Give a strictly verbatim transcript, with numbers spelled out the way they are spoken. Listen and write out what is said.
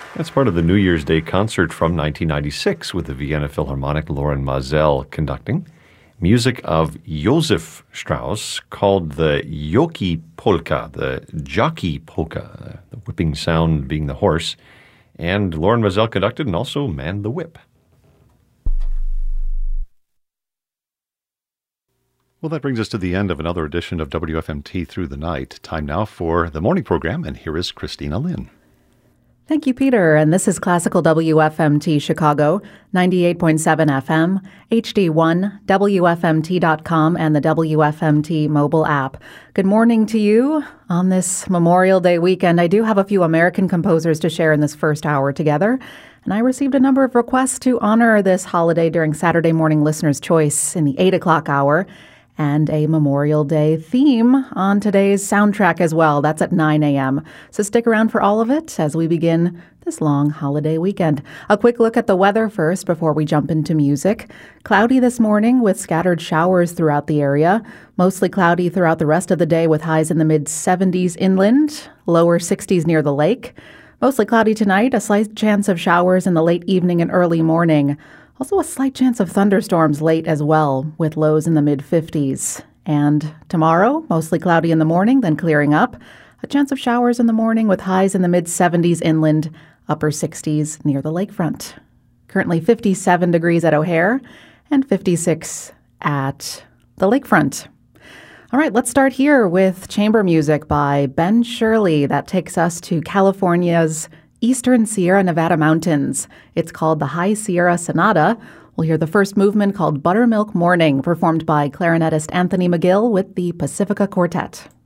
That's part of the New Year's Day concert from nineteen ninety-six with the Vienna Philharmonic, Loren Maazel conducting. Music of Josef Strauss, called the Jockey Polka, the jockey polka, the whipping sound being the horse. And Loren Maazel conducted and also manned the whip. Well, that brings us to the end of another edition of W F M T Through the Night. Time now for the morning program, and here is Christina Lynn. Thank you, Peter. And this is Classical W F M T Chicago, ninety-eight point seven F M, H D one, W F M T dot com, and the W F M T mobile app. Good morning to you on this Memorial Day weekend. I do have a few American composers to share in this first hour together. And I received a number of requests to honor this holiday during Saturday morning Listener's Choice in the eight o'clock hour. And a Memorial Day theme on today's soundtrack as well. That's at nine a.m. So stick around for all of it as we begin this long holiday weekend. A quick look at the weather first before we jump into music. Cloudy this morning with scattered showers throughout the area. Mostly cloudy throughout the rest of the day with highs in the mid seventies inland, lower sixties near the lake. Mostly cloudy tonight, a slight chance of showers in the late evening and early morning. Also a slight chance of thunderstorms late as well, with lows in the mid-fifties. And tomorrow, mostly cloudy in the morning, then clearing up. A chance of showers in the morning with highs in the mid-seventies inland, upper sixties near the lakefront. Currently fifty-seven degrees at O'Hare and fifty-six at the lakefront. All right, let's start here with chamber music by Ben Shirley. That takes us to California's Eastern Sierra Nevada Mountains. It's called the High Sierra Sonata. We'll hear the first movement called Buttermilk Morning, performed by clarinetist Anthony McGill with the Pacifica Quartet.